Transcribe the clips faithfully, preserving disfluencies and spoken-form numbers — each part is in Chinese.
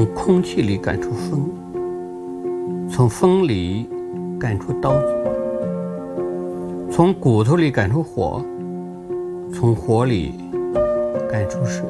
从空气里赶出风，从风里赶出刀子，从骨头里赶出火，从火里赶出水。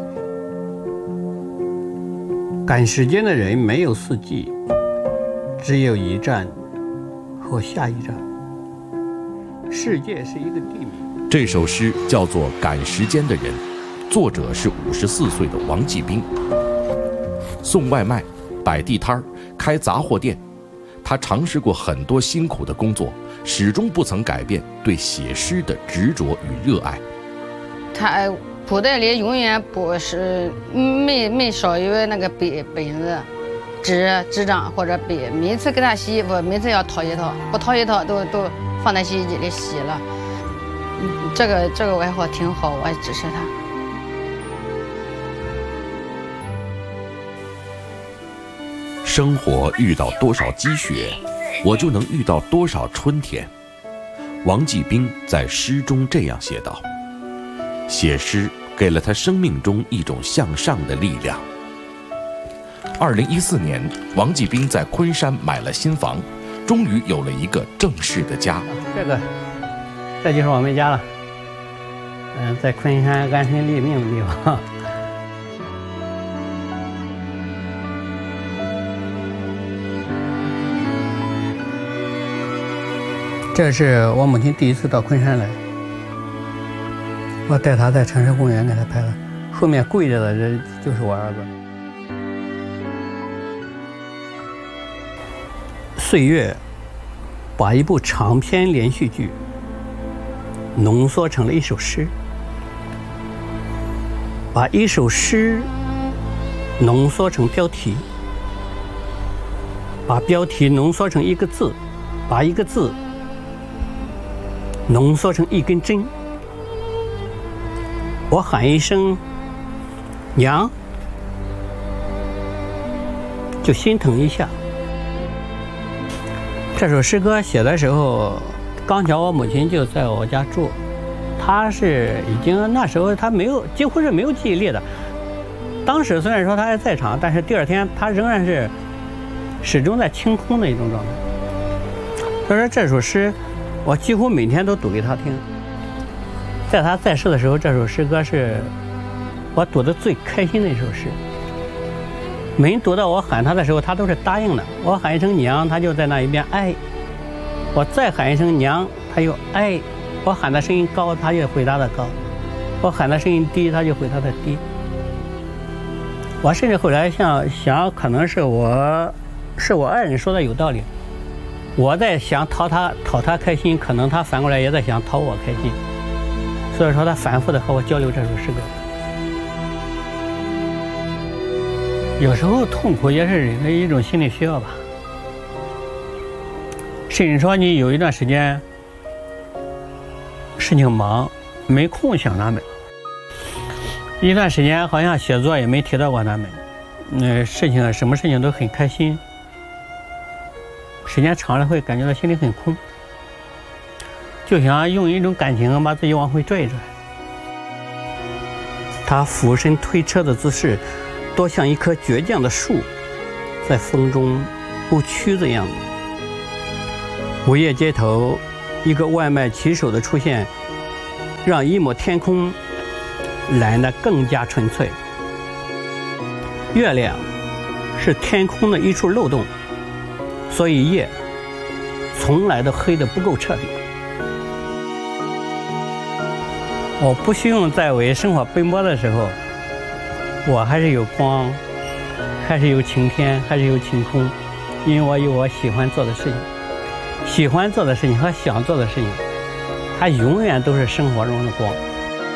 赶时间的人没有四季，只有一站和下一站。世界是一个地名。 这首诗叫做《赶时间的人》，作者是五十四岁的王继兵。送外卖、摆地摊儿、开杂货店，他尝试过很多辛苦的工作，始终不曾改变对写诗的执着与热爱。 他口袋里永远不是没没少有那个本本子、纸、纸张或者笔，每次给他洗衣服，每次要掏一套，不掏一套都都放在洗衣机里洗了。嗯，这个这个爱好挺好，我也支持他。 生活遇到多少积雪，我就能遇到多少春天。王继兵在诗中这样写道。写诗给了他生命中一种向上的力量。二零一四年，王继兵在昆山买了新房，终于有了一个正式的家。 这个，这就是我们家了。嗯，在昆山安身立命的地方。这是我母亲第一次到昆山来，我带她在城市公园给她拍的，后面跪着的人就是我儿子。岁月把一部长篇连续剧浓缩成了一首诗，把一首诗浓缩成标题，把标题浓缩成一个字，把一个字浓缩成一根针。我喊一声娘，就心疼一下。这首诗歌写的时候，刚巧我母亲就在我家住，她是已经那时候她没有几乎是没有记忆力的。当时虽然说她还在场，但是第二天她仍然是始终在清空的一种状态。所以说这首诗我几乎每天都读给她听。在她在世的时候，这首诗歌是我读的最开心的一首诗。每人读到我喊她的时候，她都是答应的。我喊一声娘，她就在那一边哎；我再喊一声娘，她又哎；我喊的声音高，她就回答的高；我喊的声音低，她就回答的低。我甚至后来想想，可能是我是我爱人说的有道理。我在想讨她讨她开心，可能她反过来也在想讨我开心。所以说，她反复的和我交流这首诗歌。有时候痛苦也是人的一种心理需要吧。甚至说你有一段时间事情忙，没空想他们；一段时间好像写作也没提到过他们。那事情什么事情都很开心，时间长了会感觉到心里很空，就想用一种感情把自己往回拽一拽。他俯身推车的姿势，多像一棵倔强的树，在风中不屈的样子。午夜街头，一个外卖骑手的出现，让一抹天空蓝得更加纯粹。月亮是天空的一处漏洞，所以夜从来都黑得不够彻底。我不需要在为生活奔波的时候，我还是有光，还是有晴天，还是有晴空，因为我有我喜欢做的事情。喜欢做的事情和想做的事情，它永远都是生活中的光。